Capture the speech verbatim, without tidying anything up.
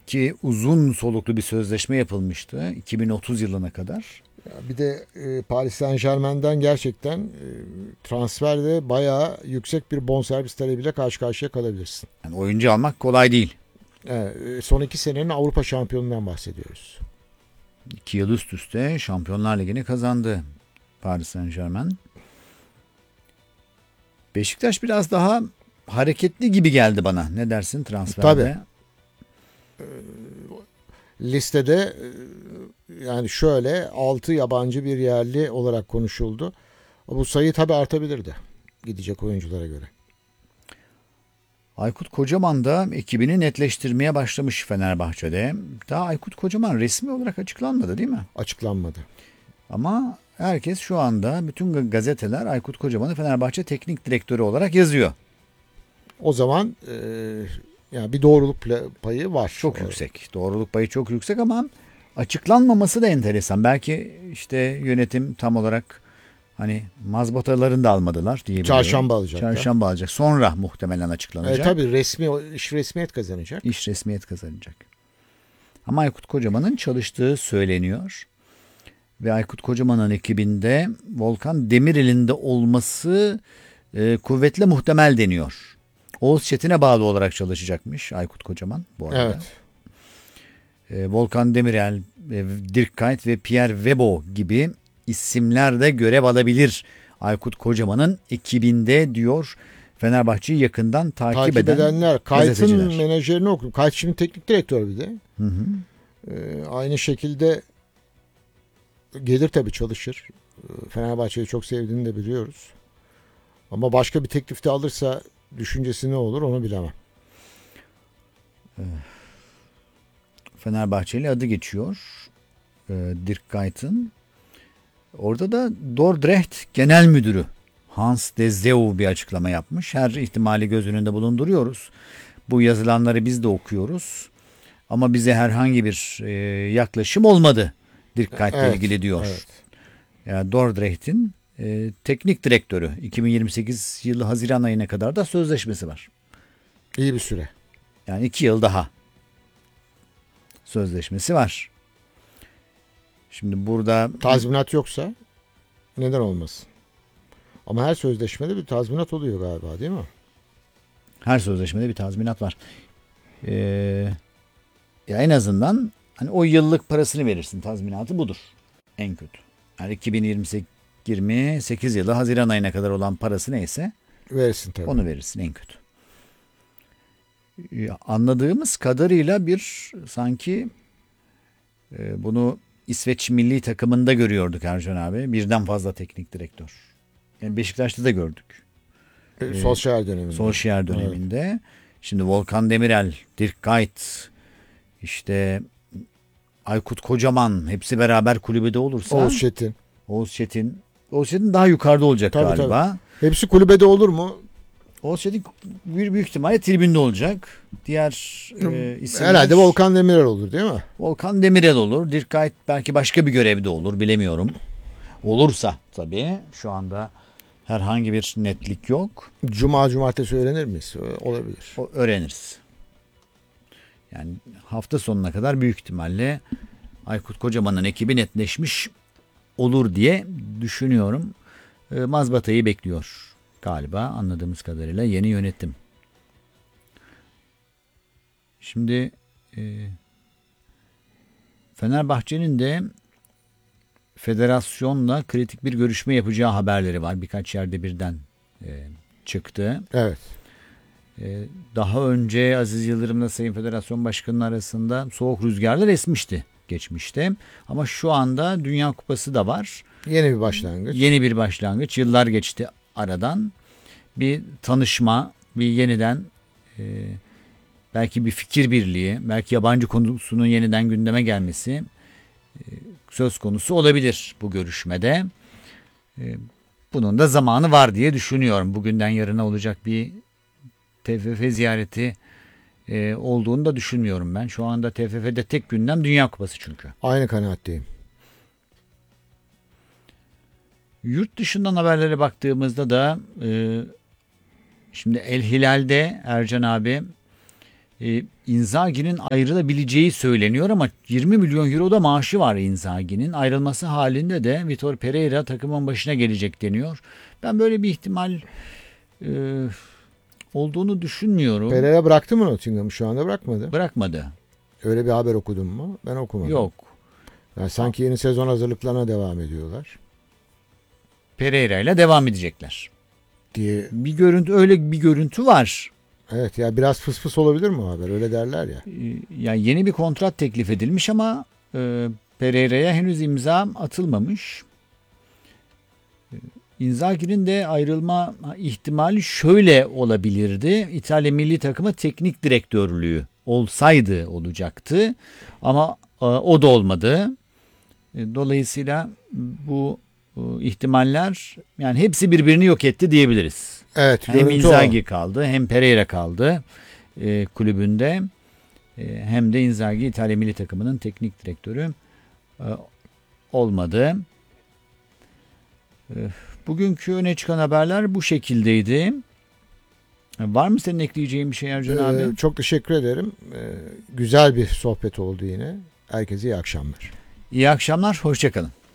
Ki uzun soluklu bir sözleşme yapılmıştı iki bin otuz yılına kadar. Bir de e, Paris Saint-Germain'den gerçekten e, transferde bayağı yüksek bir bonservis talebiyle karşı karşıya kalabilirsin. Yani oyuncu almak kolay değil. Evet, son iki senenin Avrupa şampiyonundan bahsediyoruz. İki yıl üst üste Şampiyonlar Ligi'ni kazandı Paris Saint-Germain. Beşiktaş biraz daha hareketli gibi geldi bana. Ne dersin transferde? Tabii. Listede yani şöyle altı yabancı bir yerli olarak konuşuldu. Bu sayı tabii artabilirdi gidecek oyunculara göre. Aykut Kocaman da ekibini netleştirmeye başlamış Fenerbahçe'de. Daha Aykut Kocaman resmi olarak açıklanmadı değil mi? Açıklanmadı. Ama herkes şu anda, bütün gazeteler Aykut Kocaman'ı Fenerbahçe teknik direktörü olarak yazıyor. O zaman e, yani bir doğruluk payı var. Çok o. yüksek. Doğruluk payı çok yüksek ama açıklanmaması da enteresan. Belki işte yönetim tam olarak hani mazbatalarını da almadılar diyebilirim. Çarşamba alacak. Çarşamba alacak. Sonra muhtemelen açıklanacak. E, tabii resmi iş resmiyet kazanacak. İş resmiyet kazanacak. Ama Aykut Kocaman'ın çalıştığı söyleniyor. Ve Aykut Kocaman'ın ekibinde Volkan Demirel'in de olması e, kuvvetle muhtemel deniyor. Oğuz Çetin'e bağlı olarak çalışacakmış Aykut Kocaman bu arada. Evet. E, Volkan Demirel, e, Dirk Kuyt ve Pierre Webo gibi isimler de görev alabilir Aykut Kocaman'ın ekibinde diyor Fenerbahçe'yi yakından takip, Takip eden edenler. Kuyt'ın gazeteciler. menajerini okudum. Kuyt şimdi teknik direktör bir de. Hı hı. Ee, aynı şekilde gelir tabii çalışır. Ee, Fenerbahçe'yi çok sevdiğini de biliyoruz. Ama başka bir teklifte alırsa düşüncesi ne olur onu bilemem. Fenerbahçeli adı geçiyor. E, Dirk Kuyt'ın. Orada da Dordrecht Genel Müdürü Hans de Zeeuw bir açıklama yapmış. Her ihtimali göz önünde bulunduruyoruz. Bu yazılanları biz de okuyoruz. Ama bize herhangi bir e, yaklaşım olmadı Dirk Kuyt'la Evet, ilgili diyor. evet. Yani Dordrecht'in e, teknik direktörü. iki bin yirmi sekiz yılı Haziran ayına kadar da sözleşmesi var. İyi bir süre. Yani iki yıl daha sözleşmesi var. Şimdi burada Tazminat yoksa neden olmasın? Ama her sözleşmede bir tazminat oluyor galiba değil mi? her sözleşmede bir tazminat var. Ee, ya en azından hani o yıllık parasını verirsin. Tazminatı budur. En kötü. Yani iki bin yirmi sekiz yılı Haziran ayına kadar olan parası neyse Verirsin tabii. onu verirsin en kötü. Ya, anladığımız kadarıyla bir sanki e, bunu İsveç milli takımında görüyorduk Ercan abi. Birden fazla teknik direktör. Yani Beşiktaş'ta da gördük. E, Solskjaer döneminde. Solskjaer döneminde. Evet. Şimdi Volkan Demirel, Dirk Kuyt, işte Aykut Kocaman hepsi beraber kulübede olursa. Oğuz Çetin. Oğuz Çetin. Oğuz Çetin daha yukarıda olacak tabii, galiba. Tabii. Hepsi kulübede olur mu? Oğuz Çetin büyük, büyük ihtimalle tribünde olacak. Diğer e, isimler. Herhalde Volkan Demirel olur değil mi? Volkan Demirel olur. Dirk Kuyt belki başka bir görevde olur. Bilemiyorum. Olursa tabii şu anda herhangi bir netlik yok. Cuma cumartesi öğrenir miyiz? Olabilir. O, öğreniriz. Yani hafta sonuna kadar büyük ihtimalle Aykut Kocaman'ın ekibi netleşmiş olur diye düşünüyorum. E, mazbatayı bekliyor galiba anladığımız kadarıyla yeni yönetim. Şimdi e, Fenerbahçe'nin de federasyonla kritik bir görüşme yapacağı haberleri var. Birkaç yerde birden e, çıktı. Evet. E, daha önce Aziz Yıldırım'la Sayın Federasyon Başkanı'nın arasında soğuk rüzgarlar esmişti geçmişte. Ama şu anda Dünya Kupası da var. Yeni bir başlangıç. Yeni bir başlangıç. Yıllar geçti aradan. Bir tanışma, bir yeniden e, belki bir fikir birliği, belki yabancı konusunun yeniden gündeme gelmesi e, söz konusu olabilir bu görüşmede. E, bunun da zamanı var diye düşünüyorum. Bugünden yarına olacak bir T F F ziyareti e, olduğunu da düşünmüyorum ben. Şu anda T F F'de tek gündem Dünya Kupası çünkü. Aynı kanaatteyim. Yurt dışından haberlere baktığımızda da e, şimdi El Hilal'de Ercan abi e, Inzaghi'nin ayrılabileceği söyleniyor ama yirmi milyon euro da maaşı var Inzaghi'nin. Ayrılması halinde de Vitor Pereira takımın başına gelecek deniyor. Ben böyle bir ihtimal e, olduğunu düşünmüyorum. Pereira bıraktı mı Nottingham'ı? Şu anda bırakmadı. Bırakmadı. Öyle bir haber okudun mu? Ben okumadım. Yok. Yani sanki yeni sezon hazırlıklarına devam ediyorlar Pereira ile devam edecekler. diye. Bir görüntü, öyle bir görüntü var. Evet ya, biraz fıs fıs olabilir mi o haber? Öyle derler ya. Ee, Yani yeni bir kontrat teklif edilmiş ama e, Pereira'ya henüz imza atılmamış. Ee, Inzaghi'nin de ayrılma ihtimali şöyle olabilirdi. İtalya milli takımı teknik direktörlüğü olsaydı olacaktı. Ama e, o da olmadı. E, Dolayısıyla bu e, ihtimaller, yani hepsi birbirini yok etti diyebiliriz. Evet, Hem görüntü o. Inzaghi kaldı, hem Pereira kaldı e, kulübünde, e, hem de Inzaghi İtalya milli takımının teknik direktörü e, olmadı. E, bugünkü öne çıkan haberler bu şekildeydi. E, var mı senin ekleyeceğin bir şey Ercan Ee, abi? çok teşekkür ederim. Ee, güzel bir sohbet oldu yine. Herkese iyi akşamlar. İyi akşamlar, hoşça kalın.